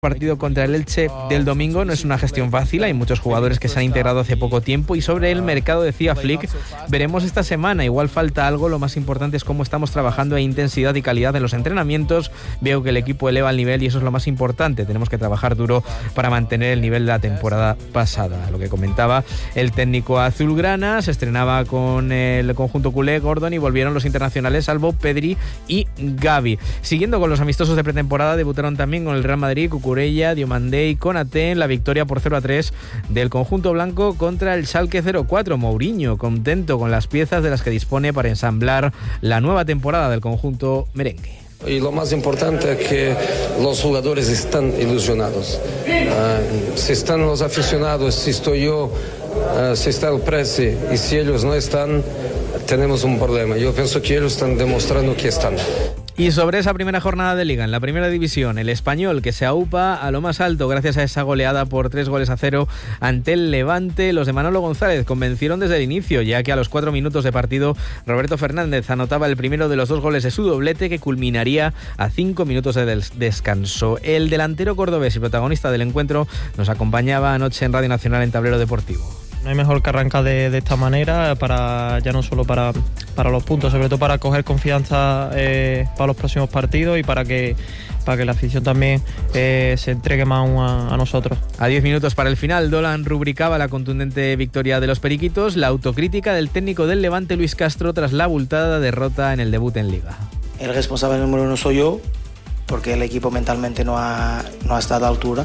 Partido contra el Elche del domingo no es una gestión fácil, hay muchos jugadores que se han integrado hace poco tiempo y sobre el mercado decía Flick, veremos esta semana, igual falta algo, lo más importante es cómo estamos trabajando a intensidad y calidad en los entrenamientos, veo que el equipo eleva el nivel y eso es lo más importante, tenemos que trabajar duro para mantener el nivel de la temporada pasada. Lo que comentaba el técnico azulgrana, se estrenaba con el conjunto culé Gordon y volvieron los internacionales salvo Pedri y Gavi. Siguiendo con los amistosos de pretemporada, debutaron también con el Real Madrid, Cucurella, Diomandé y Konaté en la victoria por 0-3 del conjunto blanco contra el Schalke 04. Mourinho contento con las piezas de las que dispone para ensamblar la nueva temporada del conjunto merengue. Y lo más importante es que los jugadores están ilusionados. Si están los aficionados, si estoy yo, si está el Presi y si ellos no están, tenemos un problema. Yo pienso que ellos están demostrando que están. Y sobre esa primera jornada de Liga en la primera división, el Español que se aupa a lo más alto gracias a esa goleada por 3-0 ante el Levante. Los de Manolo González convencieron desde el inicio, ya que a los 4 minutos de partido Roberto Fernández anotaba el primero de los 2 goles de su doblete que culminaría a 5 minutos de descanso. El delantero cordobés y protagonista del encuentro nos acompañaba anoche en Radio Nacional en Tablero Deportivo. No hay mejor que arrancar de esta manera, ya no solo para los puntos, sobre todo para coger confianza para los próximos partidos y para que la afición también se entregue más a nosotros. A 10 minutos para el final, Dolan rubricaba la contundente victoria de los periquitos, la autocrítica del técnico del Levante, Luis Castro, tras la abultada derrota en el debut en Liga. El responsable número 1 soy yo, porque el equipo mentalmente no ha estado a la altura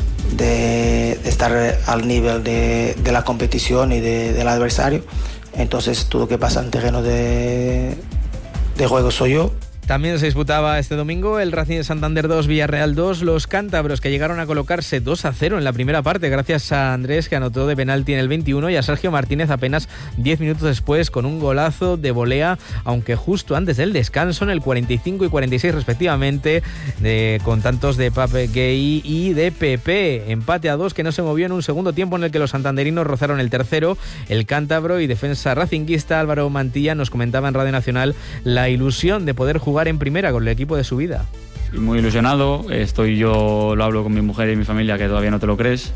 de estar al nivel de la competición y del adversario. Entonces todo lo que pasa en terreno de juego soy yo. También se disputaba este domingo el Racing de Santander 2, Villarreal 2, los cántabros que llegaron a colocarse 2-0 en la primera parte gracias a Andrés, que anotó de penalti en el 21, y a Sergio Martínez apenas 10 minutos después con un golazo de volea, aunque justo antes del descanso en el 45 y 46 respectivamente, con tantos de Pape Gay y de Pepe. Empate a 2 que no se movió en un segundo tiempo en el que los santanderinos rozaron el tercero. El cántabro y defensa racinguista Álvaro Mantilla nos comentaba en Radio Nacional la ilusión de poder jugar en primera con el equipo de su vida. Muy ilusionado, yo lo hablo con mi mujer y mi familia, que todavía no te lo crees,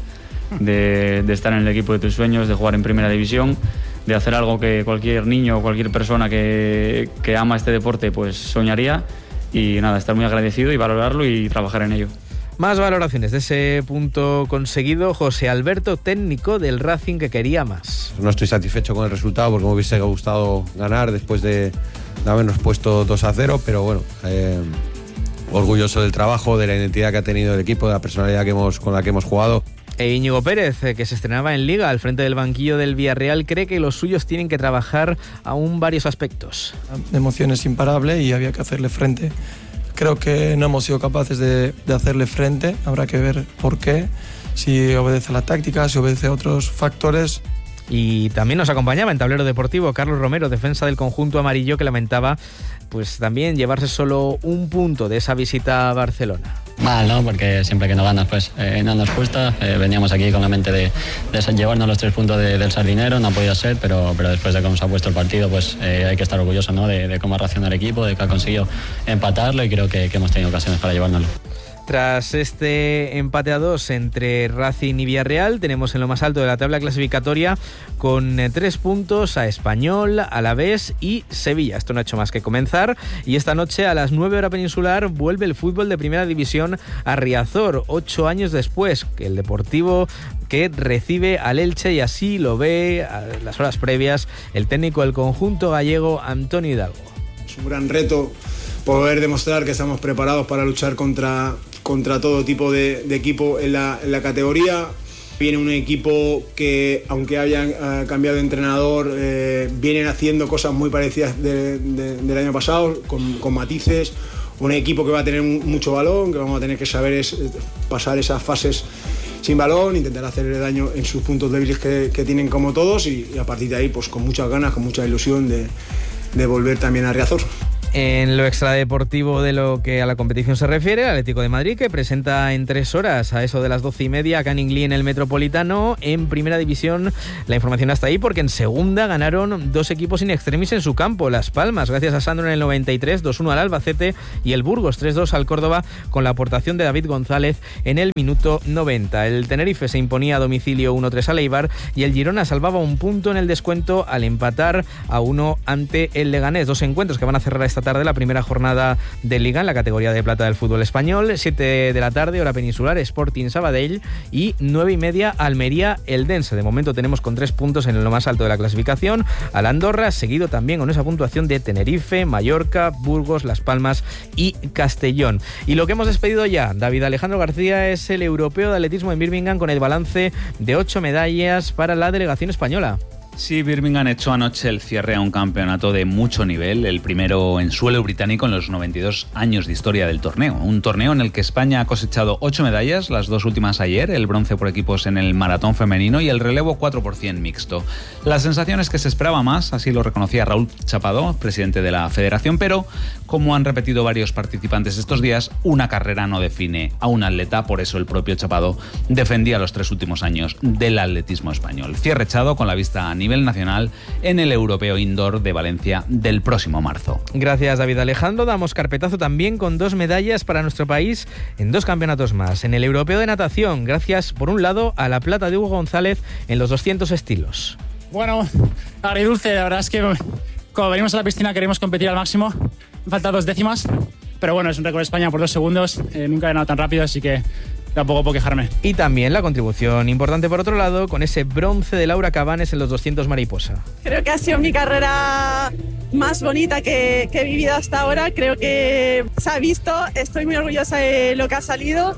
de estar en el equipo de tus sueños, de jugar en primera división, de hacer algo que cualquier niño o cualquier persona que ama este deporte pues soñaría, y nada, estar muy agradecido y valorarlo y trabajar en ello. Más valoraciones de ese punto conseguido. José Alberto, técnico del Racing, que quería más. No estoy satisfecho con el resultado porque me hubiese gustado ganar después de habernos puesto 2-0, pero bueno, orgulloso del trabajo, de la identidad que ha tenido el equipo, de la personalidad con la que hemos jugado. Íñigo Pérez, que se estrenaba en Liga al frente del banquillo del Villarreal, cree que los suyos tienen que trabajar aún varios aspectos. La emoción es imparable y había que hacerle frente. Creo que no hemos sido capaces de hacerle frente, habrá que ver por qué, si obedece a la táctica, si obedece a otros factores. Y también nos acompañaba en Tablero Deportivo Carlos Romero, defensa del conjunto amarillo, que lamentaba pues también llevarse solo un punto de esa visita a Barcelona. Mal, ¿no? Porque siempre que no ganas pues no nos cuesta. Veníamos aquí con la mente de llevarnos los 3 puntos del Sardinero, no ha podido ser, pero después de cómo se ha puesto el partido pues hay que estar orgulloso, ¿no? de cómo ha reaccionado el equipo, de que ha conseguido empatarlo, y creo que hemos tenido ocasiones para llevárnoslo. Tras este empate a 2 entre Racing y Villarreal, tenemos en lo más alto de la tabla clasificatoria con 3 puntos a Español, Alavés y Sevilla. Esto no ha hecho más que comenzar, y esta noche a las 9 hora peninsular vuelve el fútbol de primera división a Riazor, 8 años después que el Deportivo, que recibe al Elche, y así lo ve a las horas previas el técnico del conjunto gallego, Antonio Hidalgo. Es un gran reto poder demostrar que estamos preparados para luchar contra todo tipo de equipo en la categoría. Viene un equipo que, aunque hayan cambiado de entrenador, vienen haciendo cosas muy parecidas del año pasado, con matices. Un equipo que va a tener mucho balón, que vamos a tener que saber pasar esas fases sin balón, intentar hacerle daño en sus puntos débiles que tienen como todos, y a partir de ahí pues con muchas ganas, con mucha ilusión de volver también a Riazor. En lo extradeportivo de lo que a la competición se refiere, el Atlético de Madrid, que presenta en 3 horas, a eso de las 12:30, a Canning Lee en el Metropolitano. En primera división, la información hasta ahí, porque en segunda ganaron 2 equipos in extremis en su campo. Las Palmas, gracias a Sandro en el 93, 2-1 al Albacete, y el Burgos 3-2 al Córdoba, con la aportación de David González en el minuto 90. El Tenerife se imponía a domicilio 1-3 al Eibar, y el Girona salvaba un punto en el descuento al empatar a 1 ante el Leganés. 2 encuentros que van a cerrar esta tarde la primera jornada de Liga en la categoría de plata del fútbol español. 7 de la tarde, hora peninsular, Sporting Sabadell, y 9:30 Almería Eldense. De momento tenemos con 3 puntos en lo más alto de la clasificación al Andorra, seguido también con esa puntuación de Tenerife, Mallorca, Burgos, Las Palmas y Castellón. Y lo que hemos despedido ya, David Alejandro García, es el europeo de atletismo en Birmingham, con el balance de 8 medallas para la delegación española. Sí, Birmingham echó anoche el cierre a un campeonato de mucho nivel, el primero en suelo británico en los 92 años de historia del torneo. Un torneo en el que España ha cosechado 8 medallas, las 2 últimas ayer, el bronce por equipos en el maratón femenino y el relevo 4x100 mixto. La sensación es que se esperaba más, así lo reconocía Raúl Chapado, presidente de la federación, pero como han repetido varios participantes estos días, una carrera no define a un atleta, por eso el propio Chapado defendía los 3 últimos años del atletismo español. Cierre echado con la vista a nivel nacional en el Europeo Indoor de Valencia del próximo marzo. Gracias, David Alejandro. Damos carpetazo también con 2 medallas para nuestro país en 2 campeonatos más. En el Europeo de Natación, gracias por un lado a la plata de Hugo González en los 200 estilos. Bueno, agridulce, la verdad es que cuando venimos a la piscina queremos competir al máximo. Me faltan 2 décimas, pero bueno, es un récord de España por 2 segundos. Nunca he ganado tan rápido, así que tampoco puedo quejarme. Y también la contribución importante por otro lado con ese bronce de Laura Cabanes en los 200 mariposa. Creo que ha sido mi carrera más bonita que he vivido hasta ahora. Creo que se ha visto, estoy muy orgullosa de lo que ha salido.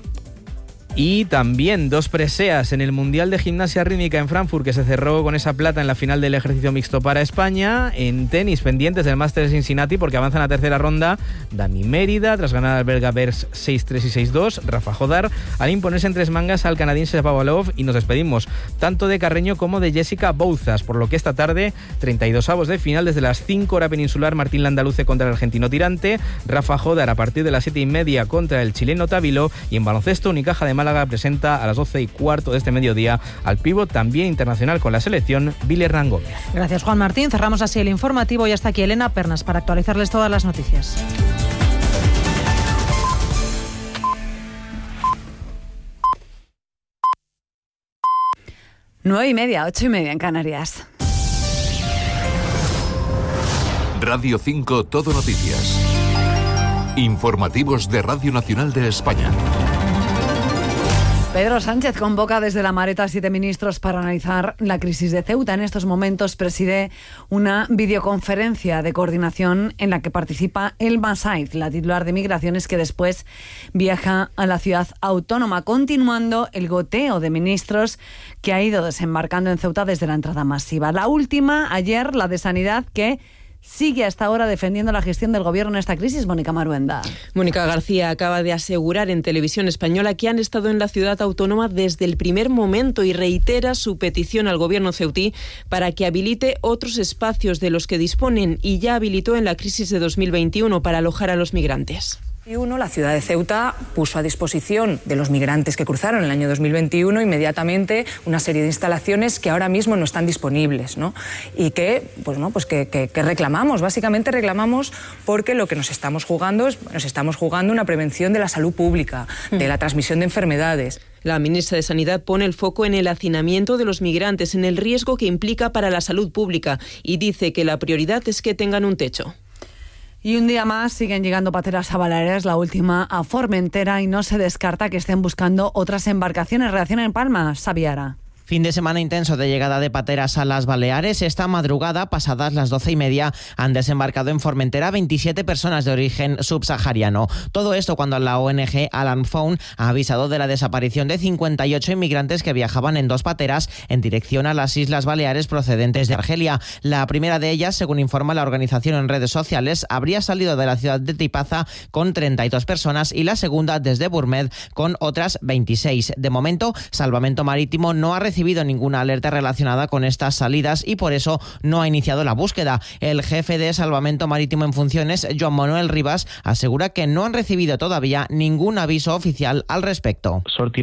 Y también 2 preseas en el Mundial de Gimnasia Rítmica en Frankfurt, que se cerró con esa plata en la final del ejercicio mixto para España. En tenis, pendientes del Máster de Cincinnati, porque avanzan a tercera ronda Dani Mérida, tras ganar al belga Bers 6-3 y 6-2. Rafa Jodar, al imponerse en 3 mangas al canadiense Babalov. Y nos despedimos tanto de Carreño como de Jessica Bouzas, por lo que esta tarde 32avos de final desde las 5 hora peninsular, Martín Landaluce contra el argentino Tirante, Rafa Jodar a partir de las 7:30 contra el chileno Távilo. Y en baloncesto, Unicaja de Málaga presenta a las 12:15 de este mediodía al pívot también internacional con la selección, Vile Hernán Gómez. Gracias, Juan Martín. Cerramos así el informativo y hasta aquí Elena Pernas para actualizarles todas las noticias. Nueve y media, 8:30 en Canarias. Radio 5 Todo Noticias. Informativos de Radio Nacional de España. Pedro Sánchez convoca desde La Mareta a 7 ministros para analizar la crisis de Ceuta. En estos momentos preside una videoconferencia de coordinación en la que participa Elma Saiz, la titular de Migraciones, que después viaja a la ciudad autónoma, continuando el goteo de ministros que ha ido desembarcando en Ceuta desde la entrada masiva. La última, ayer, la de Sanidad, que sigue hasta ahora defendiendo la gestión del gobierno en esta crisis. Mónica Maruenda. Mónica García acaba de asegurar en Televisión Española que han estado en la ciudad autónoma desde el primer momento y reitera su petición al gobierno ceutí para que habilite otros espacios de los que disponen y ya habilitó en la crisis de 2021 para alojar a los migrantes. La ciudad de Ceuta puso a disposición de los migrantes que cruzaron en el año 2021 inmediatamente una serie de instalaciones que ahora mismo no están disponibles, ¿no? Y que, que reclamamos, básicamente reclamamos porque lo que nos estamos jugando una prevención de la salud pública, de la transmisión de enfermedades. La ministra de Sanidad pone el foco en el hacinamiento de los migrantes, en el riesgo que implica para la salud pública y dice que la prioridad es que tengan un techo. Y un día más siguen llegando pateras a Baleares, la última a Formentera, y no se descarta que estén buscando otras embarcaciones. Reacción en Palma, Sabiara. Fin de semana intenso de llegada de pateras a las Baleares. Esta madrugada, pasadas las 12:30, han desembarcado en Formentera 27 personas de origen subsahariano. Todo esto cuando la ONG Alarm Phone ha avisado de la desaparición de 58 inmigrantes que viajaban en 2 pateras en dirección a las Islas Baleares procedentes de Argelia. La primera de ellas, según informa la organización en redes sociales, habría salido de la ciudad de Tipaza con 32 personas y la segunda desde Burmed con otras 26. De momento, Salvamento Marítimo no ha recibido recibido ninguna alerta relacionada con estas salidas y por eso no ha iniciado la búsqueda. El jefe de Salvamento Marítimo en funciones, Joan Manuel Rivas, asegura que no han recibido todavía ningún aviso oficial al respecto.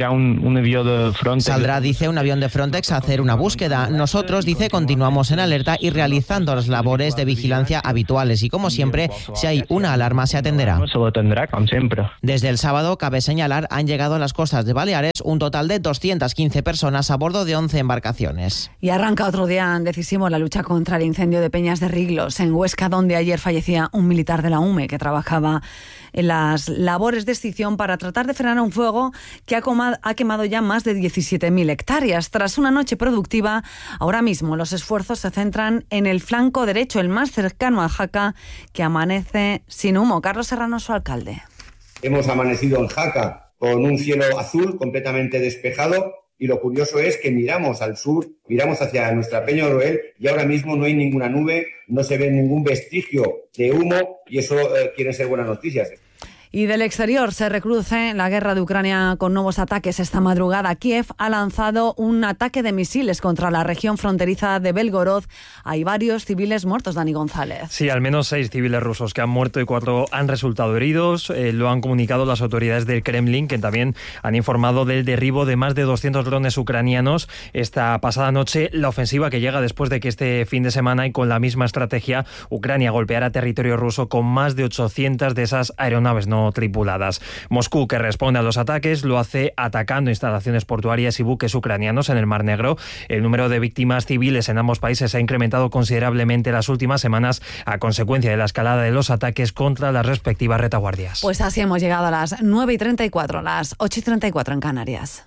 Saldrá, dice, un avión de Frontex a hacer una búsqueda. Nosotros, dice, continuamos en alerta y realizando las labores de vigilancia habituales y, como siempre, si hay una alarma se atenderá. Desde el sábado, cabe señalar, han llegado a las costas de Baleares un total de 215 personas a bordo de 11 embarcaciones. Y arranca otro día decisivo la lucha contra el incendio de Peñas de Riglos, en Huesca, donde ayer fallecía un militar de la UME que trabajaba en las labores de extinción para tratar de frenar un fuego que ha quemado ya más de 17.000 hectáreas. Tras una noche productiva, ahora mismo los esfuerzos se centran en el flanco derecho, el más cercano a Jaca, que amanece sin humo. Carlos Serrano, su alcalde. Hemos amanecido en Jaca con un cielo azul completamente despejado y lo curioso es que miramos al sur, miramos hacia nuestra Peña Oroel y ahora mismo no hay ninguna nube, no se ve ningún vestigio de humo y eso quieren ser buenas noticias. Y del exterior se recruce la guerra de Ucrania con nuevos ataques. Esta madrugada Kiev ha lanzado un ataque de misiles contra la región fronteriza de Belgorod. Hay varios civiles muertos, Dani González. Sí, al menos 6 civiles rusos que han muerto y 4 han resultado heridos. Lo han comunicado las autoridades del Kremlin, que también han informado del derribo de más de 200 drones ucranianos esta pasada noche. La ofensiva que llega después de que este fin de semana y con la misma estrategia Ucrania golpeara territorio ruso con más de 800 de esas aeronaves no tripuladas. Moscú, que responde a los ataques, lo hace atacando instalaciones portuarias y buques ucranianos en el Mar Negro. El número de víctimas civiles en ambos países ha incrementado considerablemente las últimas semanas a consecuencia de la escalada de los ataques contra las respectivas retaguardias. Pues así hemos llegado a las 9:34, las 8:34 en Canarias.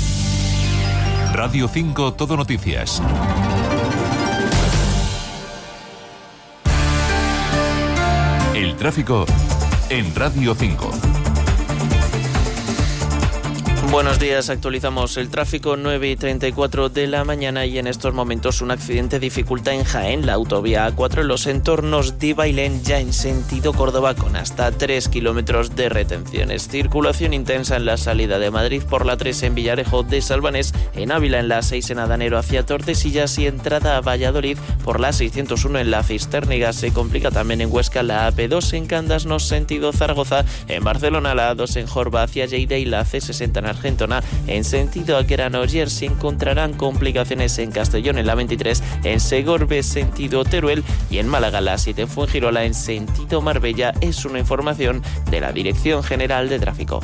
Radio 5 Todo Noticias. El tráfico en Radio 5. Buenos días, actualizamos el tráfico, 9:34 de la mañana y en estos momentos un accidente dificulta en Jaén la autovía A4 en los entornos de Bailén, ya en sentido Córdoba con hasta 3 kilómetros de retenciones. Circulación intensa en la salida de Madrid por la 3 en Villarejo de Salvanés, en Ávila en la 6 en Adanero hacia Tordesillas y entrada a Valladolid por la 601 en la Cisterniga. Se complica también en Huesca la AP2 en Candasnos sentido Zaragoza, en Barcelona la A2 en Jorba hacia Lleida y la C60 en Argentona en sentido a Granollers. Se encontrarán complicaciones en Castellón en la 23, en Segorbe sentido Teruel y en Málaga la 7 en Fuengirola en sentido Marbella. Es una información de la Dirección General de Tráfico.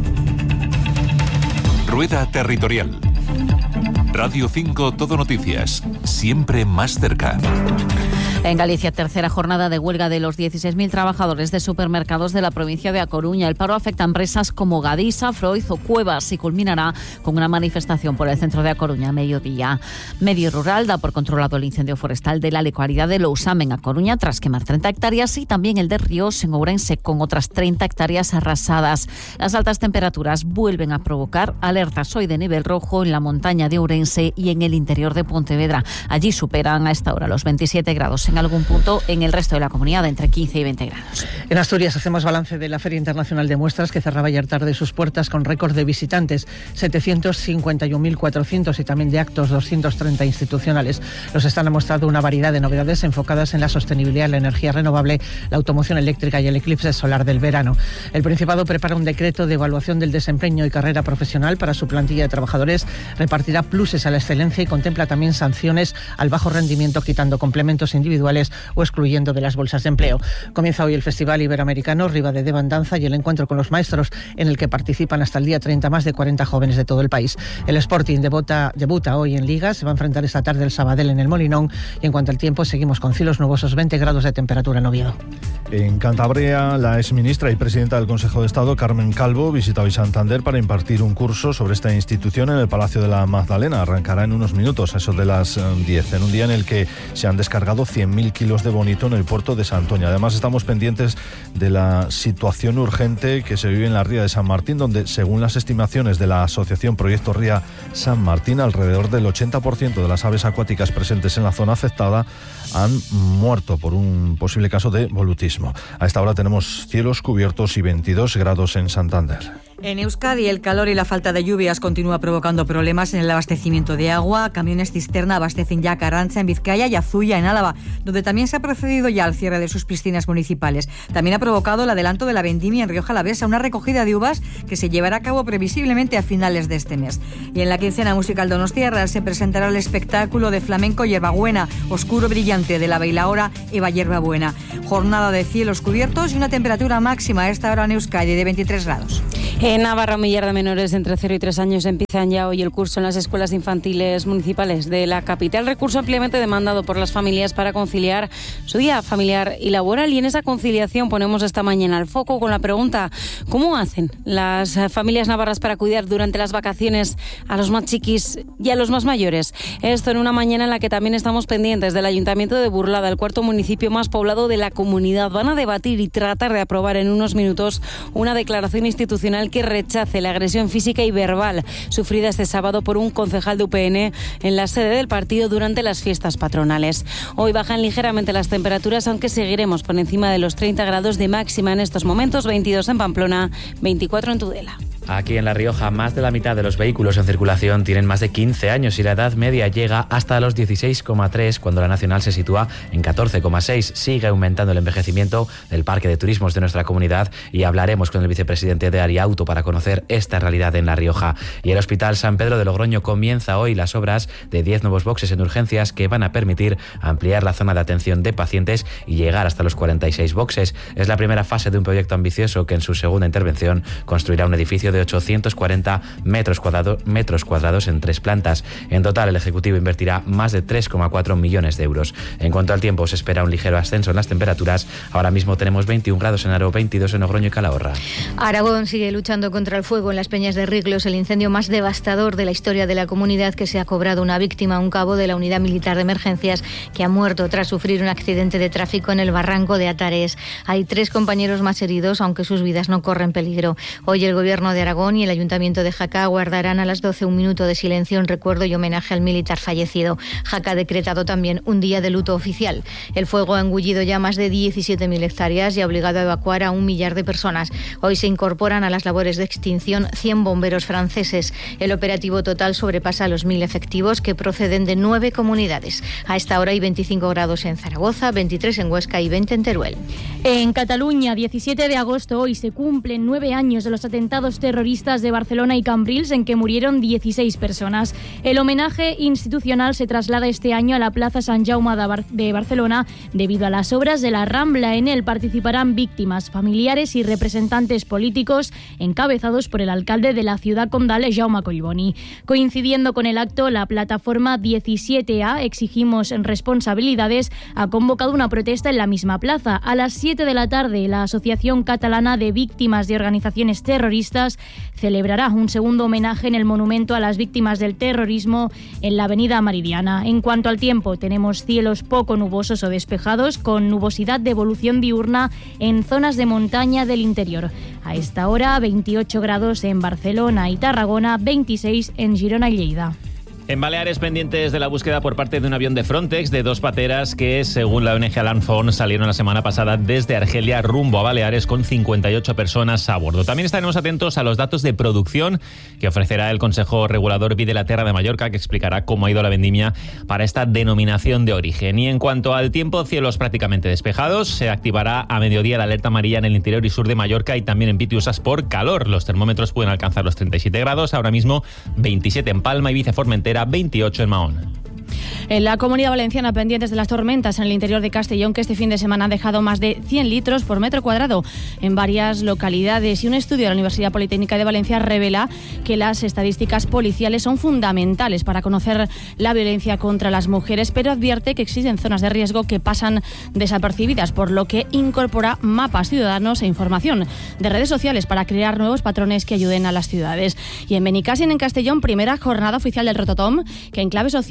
Rueda Territorial. Radio 5 Todo Noticias, siempre más cerca. En Galicia, tercera jornada de huelga de los 16.000 trabajadores de supermercados de la provincia de A Coruña. El paro afecta a empresas como Gadisa, Freud o Cuevas y culminará con una manifestación por el centro de A Coruña a mediodía. Medio Rural da por controlado el incendio forestal de la localidad de Lousame en A Coruña tras quemar 30 hectáreas y también el de Ríos en Ourense con otras 30 hectáreas arrasadas. Las altas temperaturas vuelven a provocar alertas hoy de nivel rojo en la montaña de Ourense y en el interior de Pontevedra. Allí superan a esta hora los 27 grados en algún punto, en el resto de la comunidad entre 15 y 20 grados. En Asturias hacemos balance de la Feria Internacional de Muestras que cerraba ayer tarde sus puertas con récord de visitantes, 751.400 y también de actos, 230 institucionales. Los están ha mostrado una variedad de novedades enfocadas en la sostenibilidad, la energía renovable, la automoción eléctrica y el eclipse solar del verano. El Principado prepara un decreto de evaluación del desempeño y carrera profesional para su plantilla de trabajadores, repartirá pluses a la excelencia y contempla también sanciones al bajo rendimiento, quitando complementos individuales o excluyendo de las bolsas de empleo. Comienza hoy el Festival Iberoamericano Riva de Devandanza y el encuentro con los maestros, en el que participan hasta el día 30 más de 40 jóvenes de todo el país. El Sporting debuta hoy en Liga, se va a enfrentar esta tarde el Sabadell en el Molinón y en cuanto al tiempo seguimos con cielos nubosos, 20 grados de temperatura en Oviedo. En Cantabria, la exministra y presidenta del Consejo de Estado, Carmen Calvo, visita hoy Santander para impartir un curso sobre esta institución en el Palacio de la Magdalena. Arrancará en unos minutos, eso de las 10, en un día en el que se han descargado 100.000 kilos de bonito en el puerto de Santoña. Además, estamos pendientes de la situación urgente que se vive en la ría de San Martín, donde, según las estimaciones de la asociación Proyecto Ría San Martín, alrededor del 80% de las aves acuáticas presentes en la zona afectada han muerto por un posible caso de volutismo. A esta hora tenemos cielos cubiertos y 22 grados en Santander. En Euskadi, el calor y la falta de lluvias continúa provocando problemas en el abastecimiento de agua. Camiones cisterna abastecen ya Carranza en Vizcaya y Azuya en Álava, donde también se ha procedido ya al cierre de sus piscinas municipales. También ha provocado el adelanto de la vendimia en Rioja Alavesa, una recogida de uvas que se llevará a cabo previsiblemente a finales de este mes. Y en la quincena musical donostiarra se presentará el espectáculo de flamenco Hierbabuena, Oscuro Brillante, de la bailaora Eva Hierbabuena. Jornada de cielos cubiertos y una temperatura máxima a esta hora en Euskadi de 23 grados. En Navarra, un millar de menores entre 0 y 3 años empiezan ya hoy el curso en las escuelas infantiles municipales de la capital. Recurso ampliamente demandado por las familias para conciliar su día familiar y laboral. Y en esa conciliación ponemos esta mañana el foco con la pregunta: ¿cómo hacen las familias navarras para cuidar durante las vacaciones a los más chiquis y a los más mayores? Esto en una mañana en la que también estamos pendientes del Ayuntamiento de Burlada, el cuarto municipio más poblado de la comunidad. Van a debatir y tratar de aprobar en unos minutos una declaración institucional que rechace la agresión física y verbal sufrida este sábado por un concejal de UPN en la sede del partido durante las fiestas patronales. Hoy bajan ligeramente las temperaturas, aunque seguiremos por encima de los 30 grados de máxima en estos momentos, 22 en Pamplona, 24 en Tudela. Aquí en La Rioja, más de la mitad de los vehículos en circulación tienen más de 15 años y la edad media llega hasta los 16,3, cuando la nacional se sitúa en 14,6. Sigue aumentando el envejecimiento del parque de turismos de nuestra comunidad y hablaremos con el vicepresidente de Ariauto para conocer esta realidad en La Rioja. Y el Hospital San Pedro de Logroño comienza hoy las obras de 10 nuevos boxes en urgencias que van a permitir ampliar la zona de atención de pacientes y llegar hasta los 46 boxes. Es la primera fase de un proyecto ambicioso que en su segunda intervención construirá un edificio de 840 metros cuadrados en 3 plantas. En total, el Ejecutivo invertirá más de 3,4 millones de euros. En cuanto al tiempo, se espera un ligero ascenso en las temperaturas. Ahora mismo tenemos 21 grados en Aro, 22 en Logroño y Calahorra. Aragón sigue luchando contra el fuego en las Peñas de Riglos, el incendio más devastador de la historia de la comunidad, que se ha cobrado una víctima, un cabo de la Unidad Militar de Emergencias, que ha muerto tras sufrir un accidente de tráfico en el barranco de Atares. Hay 3 compañeros más heridos, aunque sus vidas no corren peligro. Hoy el Gobierno de Aragón y el Ayuntamiento de Jaca guardarán a las 12 un minuto de silencio en recuerdo y homenaje al militar fallecido. Jaca ha decretado también un día de luto oficial. El fuego ha engullido ya más de 17.000 hectáreas y ha obligado a evacuar a 1 millar de personas. Hoy se incorporan a las labores de extinción 100 bomberos franceses. El operativo total sobrepasa los 1.000 efectivos que proceden de 9 comunidades. A esta hora hay 25 grados en Zaragoza, 23 en Huesca y 20 en Teruel. En Cataluña, 17 de agosto, hoy se cumplen 9 años de los atentados terroristas de Barcelona y Cambrils, en que murieron 16 personas. El homenaje institucional se traslada este año a la Plaza Sant Jaume de Barcelona debido a las obras de la Rambla. En él participarán víctimas, familiares y representantes políticos encabezados por el alcalde de la ciudad condal, Jaume Collboni. Coincidiendo con el acto, la plataforma 17A, Exigimos Responsabilidades, ha convocado una protesta en la misma plaza. A las 7 de la tarde, la Asociación Catalana de Víctimas de Organizaciones Terroristas celebrará un segundo homenaje en el monumento a las víctimas del terrorismo en la avenida Meridiana. En cuanto al tiempo, tenemos cielos poco nubosos o despejados, con nubosidad de evolución diurna en zonas de montaña del interior. A esta hora, 28 grados en Barcelona y Tarragona, 26 en Girona y Lleida. En Baleares, pendientes de la búsqueda por parte de un avión de Frontex de 2 pateras que, según la ONG Alarm Phone, salieron la semana pasada desde Argelia rumbo a Baleares con 58 personas a bordo. También estaremos atentos a los datos de producción que ofrecerá el Consejo Regulador Vi de la Terra de Mallorca, que explicará cómo ha ido la vendimia para esta denominación de origen. Y en cuanto al tiempo, cielos prácticamente despejados. Se activará a mediodía la alerta amarilla en el interior y sur de Mallorca y también en Pitiusas por calor. Los termómetros pueden alcanzar los 37 grados, ahora mismo 27 en Palma, Ibiza, Formentera, 28 en Mahón. En la Comunidad Valenciana, pendientes de las tormentas en el interior de Castellón, que este fin de semana han dejado más de 100 litros por metro cuadrado en varias localidades. Y un estudio de la Universidad Politécnica de Valencia revela que las estadísticas policiales son fundamentales para conocer la violencia contra las mujeres, pero advierte que existen zonas de riesgo que pasan desapercibidas, por lo que incorpora mapas ciudadanos e información de redes sociales para crear nuevos patrones que ayuden a las ciudades. Y en Benicàssim, en Castellón, primera jornada oficial del Rototom, que en clave social aborda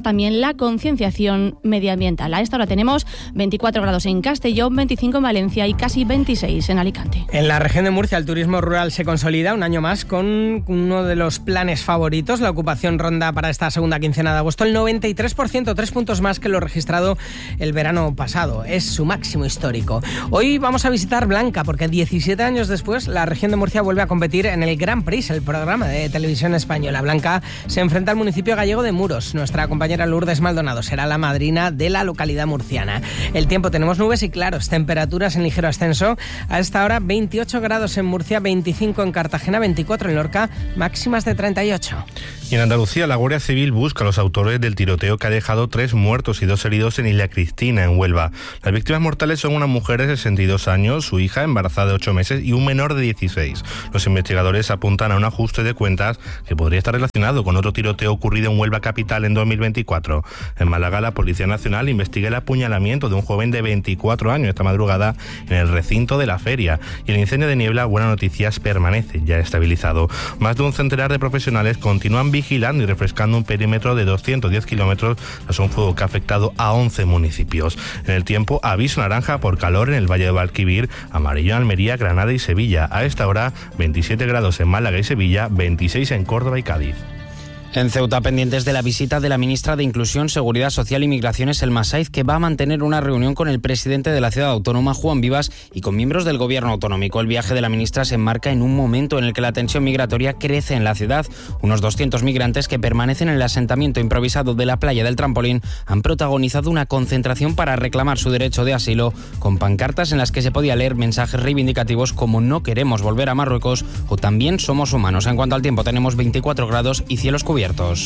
aumenta también la concienciación medioambiental. A esta hora tenemos 24 grados en Castellón, 25 en Valencia y casi 26 en Alicante. En la región de Murcia el turismo rural se consolida un año más con uno de los planes favoritos. La ocupación ronda para esta segunda quincena de agosto el 93%, 3 puntos más que lo registrado el verano pasado. Es su máximo histórico. Hoy vamos a visitar Blanca porque 17 años después la región de Murcia vuelve a competir en el Grand Prix, el programa de televisión española. Blanca se enfrenta al municipio gallego de Muros. Nuestra compañera Lourdes Maldonado será la madrina de la localidad murciana. El tiempo, tenemos nubes y claros, temperaturas en ligero ascenso. A esta hora 28 grados en Murcia, 25 en Cartagena, 24 en Lorca, máximas de 38. Y en Andalucía la Guardia Civil busca a los autores del tiroteo que ha dejado 3 muertos y 2 heridos en Isla Cristina, en Huelva. Las víctimas mortales son una mujer de 62 años, su hija embarazada de 8 meses y un menor de 16. Los investigadores apuntan a un ajuste de cuentas que podría estar relacionado con otro tiroteo ocurrido en Huelva capital en 2024. En Málaga la Policía Nacional investiga el apuñalamiento de un joven de 24 años esta madrugada en el recinto de la feria. Y el incendio de Niebla, buenas noticias, permanece ya estabilizado. Más de un centenar de profesionales continúan vigilando y refrescando un perímetro de 210 kilómetros tras un fuego que ha afectado a 11 municipios. En el tiempo, aviso naranja por calor en el Valle de Valquivir, amarillo en Almería, Granada y Sevilla. A esta hora 27 grados en Málaga y Sevilla, 26 en Córdoba y Cádiz. En Ceuta, pendientes de la visita de la ministra de Inclusión, Seguridad Social y Migraciones, Elma Saiz, que va a mantener una reunión con el presidente de la ciudad autónoma, Juan Vivas, y con miembros del gobierno autonómico. El viaje de la ministra se enmarca en un momento en el que la tensión migratoria crece en la ciudad. Unos 200 migrantes que permanecen en el asentamiento improvisado de la playa del Trampolín han protagonizado una concentración para reclamar su derecho de asilo, con pancartas en las que se podía leer mensajes reivindicativos como "no queremos volver a Marruecos" o "también somos humanos". En cuanto al tiempo, tenemos 24 grados y cielos cubiertos.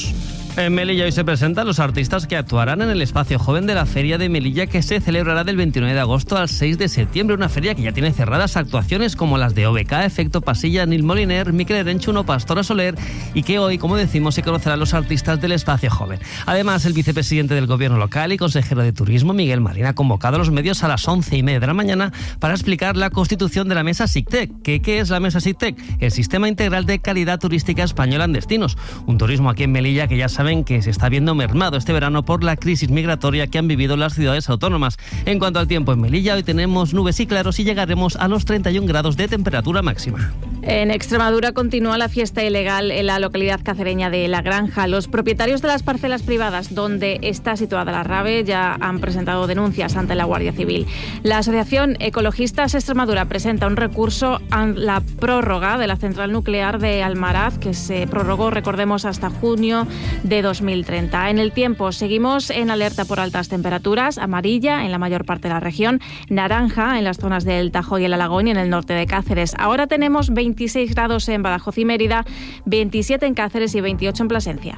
En Melilla hoy se presentan los artistas que actuarán en el espacio joven de la Feria de Melilla, que se celebrará del 29 de agosto al 6 de septiembre. Una feria que ya tiene cerradas actuaciones como las de OBK, Efecto Pasilla, Nil Moliner, Miquel Erenchuno, Pastora Soler, y que hoy, como decimos, se conocerán los artistas del espacio joven. Además, el vicepresidente del gobierno local y consejero de turismo, Miguel Marín, ha convocado a los medios a las 11:30 de la mañana para explicar la constitución de la Mesa SICTEC. ¿Qué es la Mesa SICTEC? El Sistema Integral de Calidad Turística Española en Destinos. Un turismo aquí en Melilla que ya saben que se está viendo mermado este verano por la crisis migratoria que han vivido las ciudades autónomas. En cuanto al tiempo en Melilla, hoy tenemos nubes y claros y llegaremos a los 31 grados de temperatura máxima. En Extremadura continúa la fiesta ilegal en la localidad cacereña de La Granja. Los propietarios de las parcelas privadas donde está situada la rave ya han presentado denuncias ante la Guardia Civil. La Asociación Ecologistas Extremadura presenta un recurso a la prórroga de la central nuclear de Almaraz, que se prorrogó, recordemos, hasta junio de 2030. En el tiempo seguimos en alerta por altas temperaturas, amarilla en la mayor parte de la región, naranja en las zonas del Tajo y el Alagón y en el norte de Cáceres. Ahora tenemos 26 grados en Badajoz y Mérida, 27 en Cáceres y 28 en Plasencia.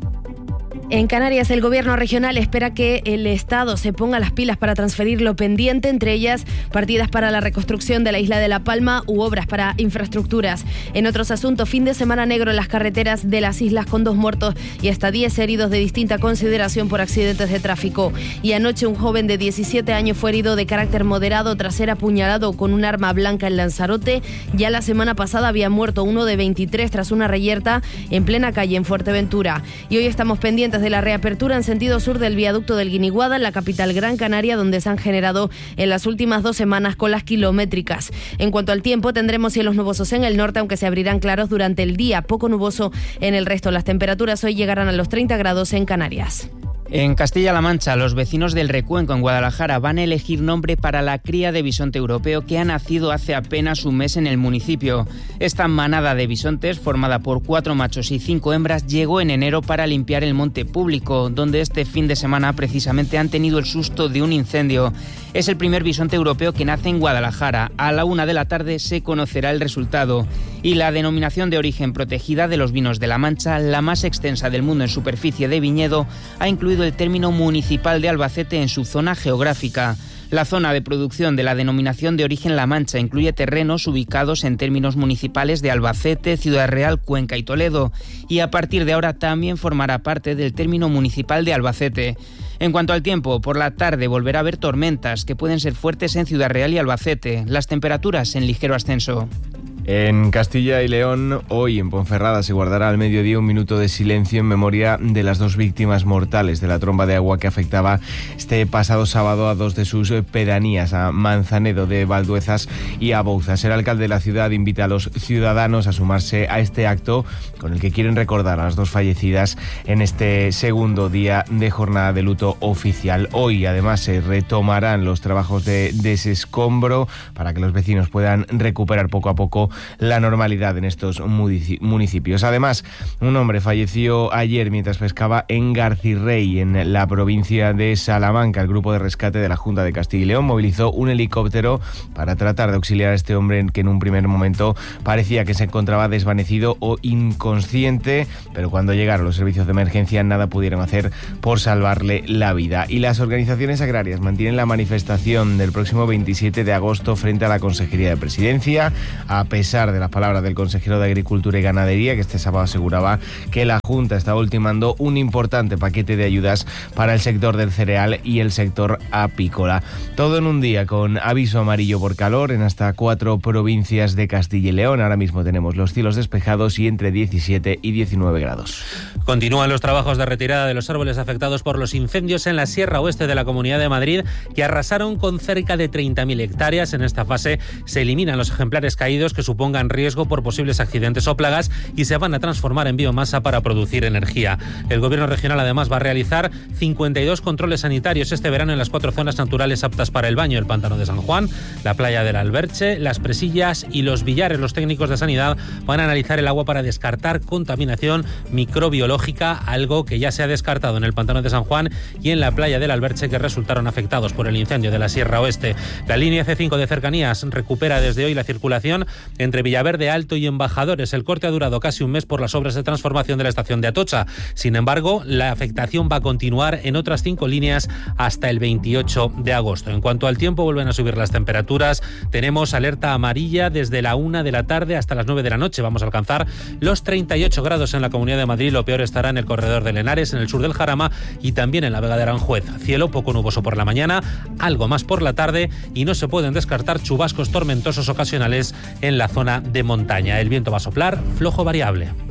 En Canarias, el gobierno regional espera que el Estado se ponga las pilas para transferir lo pendiente, entre ellas partidas para la reconstrucción de la isla de La Palma u obras para infraestructuras. En otros asuntos, fin de semana negro en las carreteras de las islas con 2 muertos y hasta 10 heridos de distinta consideración por accidentes de tráfico. Y anoche un joven de 17 años fue herido de carácter moderado tras ser apuñalado con un arma blanca en Lanzarote. Ya la semana pasada había muerto uno de 23 tras una reyerta en plena calle en Fuerteventura. Y hoy estamos pendientes de la reapertura en sentido sur del viaducto del Guiniguada en la capital Gran Canaria, donde se han generado en las últimas 2 semanas colas kilométricas. En cuanto al tiempo, tendremos cielos nubosos en el norte, aunque se abrirán claros durante el día, poco nuboso en el resto. Las temperaturas hoy llegarán a los 30 grados en Canarias. En Castilla-La Mancha, los vecinos del Recuenco, en Guadalajara, van a elegir nombre para la cría de bisonte europeo que ha nacido hace apenas un mes en el municipio. Esta manada de bisontes, formada por 4 machos y 5 hembras, llegó en enero para limpiar el monte público, donde este fin de semana precisamente han tenido el susto de un incendio. Es el primer bisonte europeo que nace en Guadalajara. A la 1 de la tarde se conocerá el resultado. Y la denominación de origen protegida de los vinos de La Mancha, la más extensa del mundo en superficie de viñedo, ha incluido el término municipal de Albacete en su zona geográfica. La zona de producción de la denominación de origen La Mancha incluye terrenos ubicados en términos municipales de Albacete, Ciudad Real, Cuenca y Toledo, y a partir de ahora también formará parte del término municipal de Albacete. En cuanto al tiempo, por la tarde volverá a haber tormentas que pueden ser fuertes en Ciudad Real y Albacete, las temperaturas en ligero ascenso. En Castilla y León, hoy en Ponferrada se guardará al mediodía un minuto de silencio en memoria de las 2 víctimas mortales de la tromba de agua que afectaba este pasado sábado a 2 de sus pedanías, a Manzanedo de Valduezas y a Bouzas. El alcalde de la ciudad invita a los ciudadanos a sumarse a este acto con el que quieren recordar a las 2 fallecidas en este segundo día de jornada de luto oficial. Hoy, además, se retomarán los trabajos de desescombro para que los vecinos puedan recuperar poco a poco la normalidad en estos municipios. Además, un hombre falleció ayer mientras pescaba en Garcirrey, en la provincia de Salamanca. El grupo de rescate de la Junta de Castilla y León movilizó un helicóptero para tratar de auxiliar a este hombre que en un primer momento parecía que se encontraba desvanecido o inconsciente, pero cuando llegaron los servicios de emergencia nada pudieron hacer por salvarle la vida. Y las organizaciones agrarias mantienen la manifestación del próximo 27 de agosto frente a la Consejería de Presidencia, a pesar de las palabras del consejero de Agricultura y Ganadería, que este sábado aseguraba que la Junta está ultimando un importante paquete de ayudas para el sector del cereal y el sector apícola. Todo en un día con aviso amarillo por calor en hasta 4 provincias de Castilla y León. Ahora mismo tenemos los cielos despejados y entre 17 y 19 grados. Continúan los trabajos de retirada de los árboles afectados por los incendios en la Sierra Oeste de la Comunidad de Madrid, que arrasaron con cerca de 30.000 hectáreas. En esta fase se eliminan los ejemplares caídos que supongan riesgo por posibles accidentes o plagas y se van a transformar en biomasa para producir energía. El Gobierno regional además va a realizar 52 controles sanitarios este verano en las 4 zonas naturales aptas para el baño: el Pantano de San Juan, la playa del Alberche, Las Presillas y Los Villares. Los técnicos de sanidad van a analizar el agua para descartar contaminación microbiológica, algo que ya se ha descartado en el Pantano de San Juan y en la playa del Alberche, que resultaron afectados por el incendio de la Sierra Oeste. La línea C5 de cercanías recupera desde hoy la circulación entre Villaverde Alto y Embajadores. El corte ha durado casi un mes por las obras de transformación de la estación de Atocha. Sin embargo, la afectación va a continuar en otras 5 líneas hasta el 28 de agosto. En cuanto al tiempo, vuelven a subir las temperaturas. Tenemos alerta amarilla desde la 1 de la tarde hasta las 9 de la noche. Vamos a alcanzar los 38 grados en la Comunidad de Madrid. Lo peor estará en el corredor del Henares, en el sur del Jarama y también en la Vega de Aranjuez. Cielo poco nuboso por la mañana, algo más por la tarde, y no se pueden descartar chubascos tormentosos ocasionales en la zona de montaña. El viento va a soplar flojo variable.